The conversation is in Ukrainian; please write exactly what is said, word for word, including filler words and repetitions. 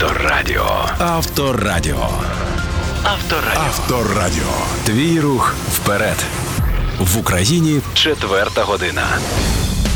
Авторадіо. Авторадіо. Авторадіо. Авторадіо. Твій рух вперед. В Україні Четверта година.